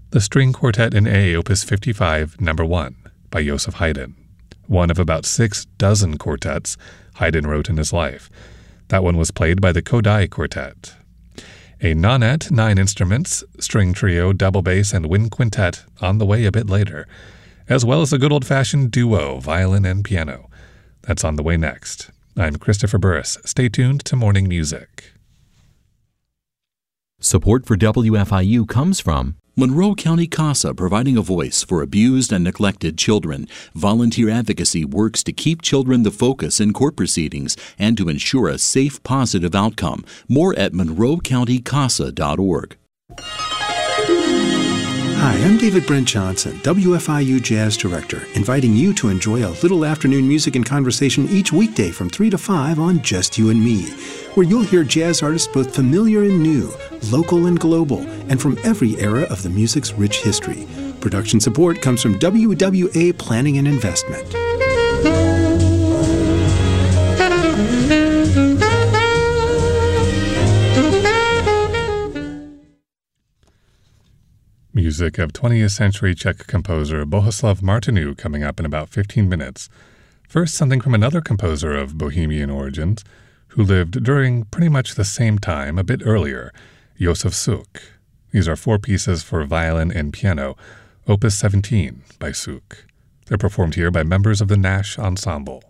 the String Quartet in A, Opus 55, No. 1, by Joseph Haydn. One of about 6 dozen quartets Haydn wrote in his life. That one was played by the Kodály Quartet. A nonet, 9 instruments, string trio, double bass, and wind quintet on the way a bit later, as well as a good old-fashioned duo, violin and piano. That's on the way next. I'm Christopher Burris. Stay tuned to Morning Music. Support for WFIU comes from Monroe County CASA, providing a voice for abused and neglected children. Volunteer advocacy works to keep children the focus in court proceedings and to ensure a safe, positive outcome. More at monroecountycasa.org. Hi, I'm David Brent Johnson, WFIU Jazz Director, inviting you to enjoy a little afternoon music and conversation each weekday from 3 to 5 on Just You and Me, where you'll hear jazz artists both familiar and new, local and global, and from every era of the music's rich history. Production support comes from WWA Planning and Investment. Music of 20th century Czech composer Bohuslav Martinu coming up in about 15 minutes. First, something from another composer of Bohemian origins, who lived during pretty much the same time, a bit earlier, Josef Suk. These are 4 pieces for violin and piano, Opus 17 by Suk. They're performed here by members of the Nash Ensemble.